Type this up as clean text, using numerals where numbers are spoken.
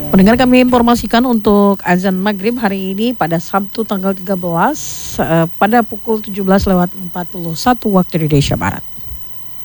Pendengar, kami informasikan untuk azan maghrib hari ini pada Sabtu tanggal 13 pada pukul 17:41 waktu Indonesia Barat.